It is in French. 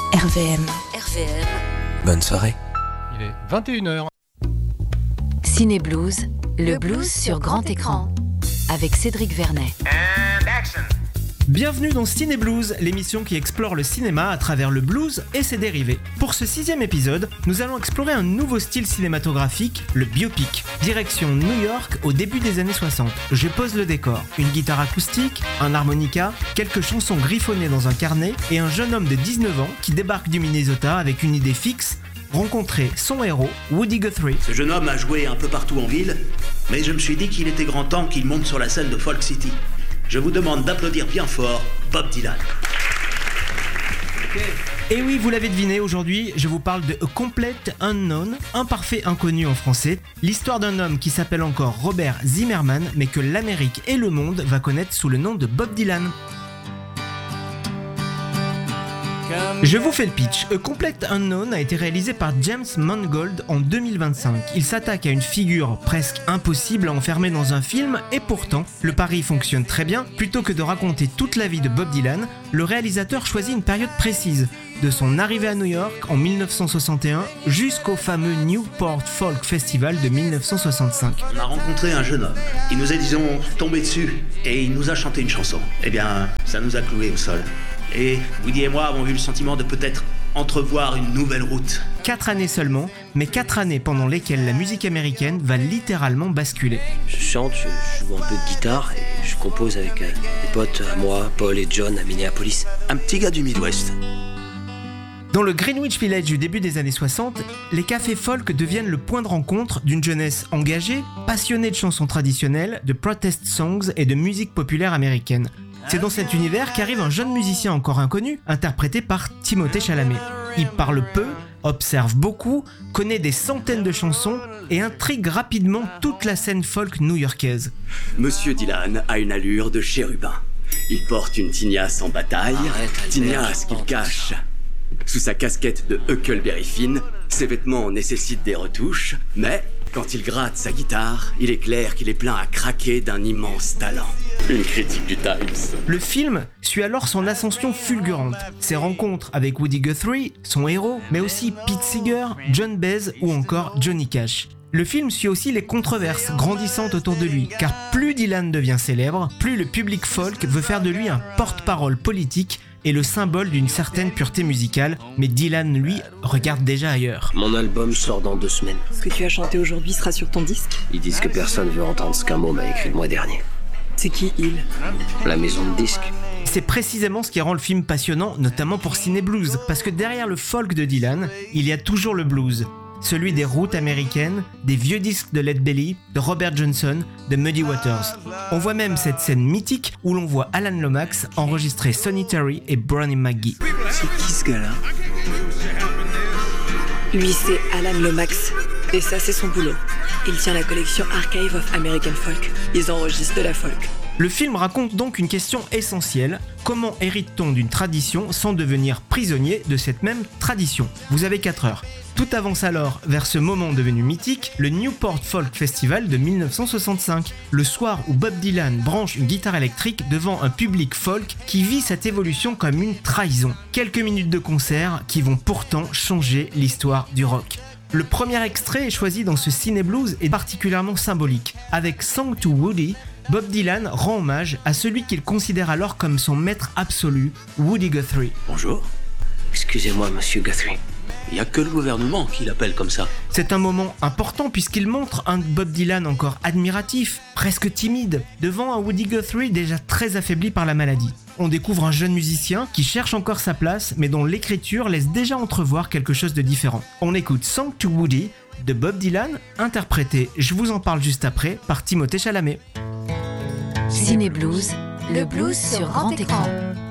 RVM. Bonne soirée. Il est 21h. Ciné Blues, le blues sur grand écran, avec Cédric Vernet. Bienvenue dans Ciné Blues, l'émission qui explore le cinéma à travers le blues et ses dérivés. Pour ce 6e épisode, nous allons explorer un nouveau style cinématographique, le biopic. Direction New York au début des années 60. Je pose le décor. Une guitare acoustique, un harmonica, quelques chansons griffonnées dans un carnet et un jeune homme de 19 ans qui débarque du Minnesota avec une idée fixe: rencontrer son héros, Woody Guthrie. Ce jeune homme a joué un peu partout en ville, mais je me suis dit qu'il était grand temps qu'il monte sur la scène de Folk City. Je vous demande d'applaudir bien fort Bob Dylan. Et oui, vous l'avez deviné, aujourd'hui, je vous parle de A Complete Unknown, un parfait inconnu en français, l'histoire d'un homme qui s'appelle encore Robert Zimmerman, mais que l'Amérique et le monde va connaître sous le nom de Bob Dylan. Je vous fais le pitch. A Complete Unknown a été réalisé par James Mangold en 2025. Il s'attaque à une figure presque impossible à enfermer dans un film, et pourtant, le pari fonctionne très bien. Plutôt que de raconter toute la vie de Bob Dylan, le réalisateur choisit une période précise, de son arrivée à New York en 1961 jusqu'au fameux Newport Folk Festival de 1965. On a rencontré un jeune homme. Il nous est, disons, tombé dessus et il nous a chanté une chanson. Eh bien, ça nous a cloués au sol. Et Woody et moi avons eu le sentiment de peut-être entrevoir une nouvelle route. 4 années seulement, mais 4 années pendant lesquelles la musique américaine va littéralement basculer. Je chante, je joue un peu de guitare et je compose avec des potes à moi, Paul et John à Minneapolis. Un petit gars du Midwest. Dans le Greenwich Village du début des années 60, les cafés folk deviennent le point de rencontre d'une jeunesse engagée, passionnée de chansons traditionnelles, de protest songs et de musique populaire américaine. C'est dans cet univers qu'arrive un jeune musicien encore inconnu, interprété par Timothée Chalamet. Il parle peu, observe beaucoup, connaît des centaines de chansons et intrigue rapidement toute la scène folk new-yorkaise. Monsieur Dylan a une allure de chérubin. Il porte une tignasse en bataille, tignasse qu'il cache sous sa casquette de Huckleberry Finn. Ses vêtements nécessitent des retouches, mais quand il gratte sa guitare, il est clair qu'il est plein à craquer d'un immense talent. Une critique du Times. Le film suit alors son ascension fulgurante, ses rencontres avec Woody Guthrie, son héros, mais aussi Pete Seeger, John Baez ou encore Johnny Cash. Le film suit aussi les controverses grandissantes autour de lui, car plus Dylan devient célèbre, plus le public folk veut faire de lui un porte-parole politique et le symbole d'une certaine pureté musicale, mais Dylan, lui, regarde déjà ailleurs. Mon album sort dans 2 semaines. Ce que tu as chanté aujourd'hui sera sur ton disque. Ils disent que personne veut entendre ce qu'un mot m'a écrit le mois dernier. C'est qui il ? La maison de disques. C'est précisément ce qui rend le film passionnant, notamment pour Ciné Blues, parce que derrière le folk de Dylan, il y a toujours le blues. Celui des routes américaines, des vieux disques de Led Belly, de Robert Johnson, de Muddy Waters. On voit même cette scène mythique où l'on voit Alan Lomax enregistrer Sonny Terry et Brownie McGhee. C'est qui ce gars-là ? Lui, c'est Alan Lomax. Et ça, c'est son boulot. Il tient la collection Archive of American Folk. Ils enregistrent de la folk. Le film raconte donc une question essentielle. Comment hérite-t-on d'une tradition sans devenir prisonnier de cette même tradition ? Vous avez 4 heures. Tout avance alors vers ce moment devenu mythique, le Newport Folk Festival de 1965, le soir où Bob Dylan branche une guitare électrique devant un public folk qui vit cette évolution comme une trahison. Quelques minutes de concert qui vont pourtant changer l'histoire du rock. Le premier extrait est choisi dans ce Ciné Blues est particulièrement symbolique. Avec Song to Woody, Bob Dylan rend hommage à celui qu'il considère alors comme son maître absolu, Woody Guthrie. Bonjour. Excusez-moi, monsieur Guthrie. Il n'y a que le gouvernement qui l'appelle comme ça. C'est un moment important puisqu'il montre un Bob Dylan encore admiratif, presque timide, devant un Woody Guthrie déjà très affaibli par la maladie. On découvre un jeune musicien qui cherche encore sa place mais dont l'écriture laisse déjà entrevoir quelque chose de différent. On écoute Song to Woody de Bob Dylan, interprété, je vous en parle juste après, par Timothée Chalamet. Ciné Blues, le blues sur grand écran.